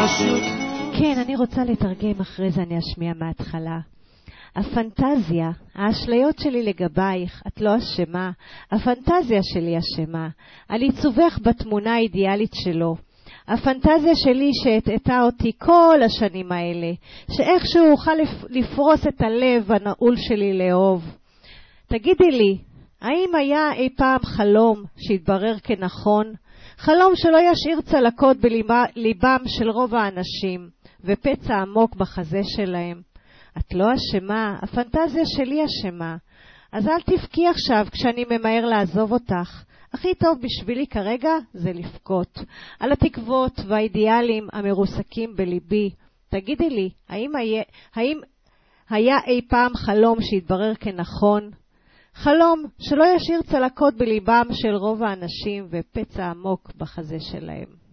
פשוט. כן, אני רוצה לתרגם, אחרי זה אני אשמיע מההתחלה. הפנטזיה, האשליות שלי לגבייך, את לא אשמה. הפנטזיה שלי אשמה. על עיצובך בתמונה האידיאלית שלו. הפנטזיה שלי שהטעתה אותי כל השנים האלה, שאיכשהו אוכל לפרוס את הלב הנעול שלי לאהוב. תגידי לי, האם היה אי פעם חלום שהתברר כנכון? חלום שלא ישאיר צלקות בליבם של רוב האנשים, ופצע עמוק בחזה שלהם. את לא אשמה, הפנטזיה שלי אשמה. אז אל תבכי עכשיו כשאני ממהר לעזוב אותך. הכי טוב בשבילי כרגע זה לבכות על התקוות והאידיאלים המרוסקים בליבי. תגידי לי, האם היה אי פעם חלום שהתברר כנכון? חלום שלא ישאיר צלקות בליבם של רוב האנשים ופצע עמוק בחזה שלהם.